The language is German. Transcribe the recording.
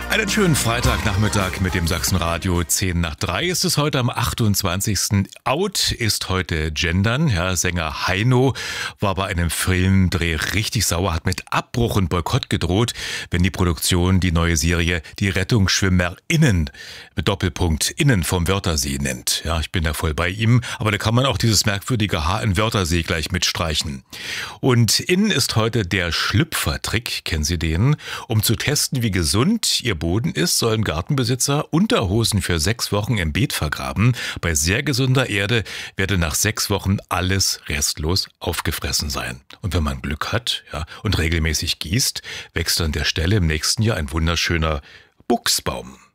Einen schönen Freitagnachmittag mit dem Sachsenradio. 10 nach 3 ist es heute am 28. Out ist heute Gendern. Ja, Sänger Heino war bei einem Filmdreh richtig sauer, hat mit Abbruch und Boykott gedroht, wenn die Produktion die neue Serie Die RettungsschwimmerInnen mit Doppelpunkt Innen vom Wörthersee nennt. Ja, ich bin da voll bei ihm, aber da kann man auch dieses merkwürdige H in Wörthersee gleich mitstreichen. Und innen ist heute der Schlüpfertrick, kennen Sie den? Um zu testen, wie gesund Ihr Boden ist, sollen Gartenbesitzer Unterhosen für 6 Wochen im Beet vergraben. Bei sehr gesunder Erde werde nach 6 Wochen alles restlos aufgefressen sein. Und wenn man Glück hat, ja, und regelmäßig gießt, wächst an der Stelle im nächsten Jahr ein wunderschöner Buchsbaum.